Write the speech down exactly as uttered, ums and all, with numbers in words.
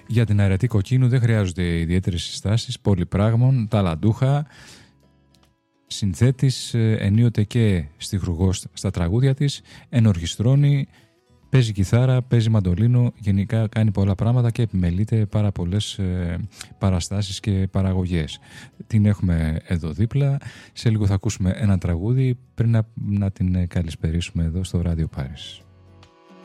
Για την Αρετή Κοκκίνου δεν χρειάζονται ιδιαίτερες συστάσεις, πολυπράγμων, ταλαντούχα, συνθέτης, ενίοτε και στιχουργός στα τραγούδια της, ενορχιστρώνει, παίζει κιθάρα, παίζει μαντολίνο, γενικά κάνει πολλά πράγματα και επιμελείται πάρα πολλές ε, παραστάσεις και παραγωγές. Την έχουμε εδώ δίπλα, σε λίγο θα ακούσουμε ένα τραγούδι πριν να, να την καλησπερίσουμε εδώ στο Ράδιο Πάρις.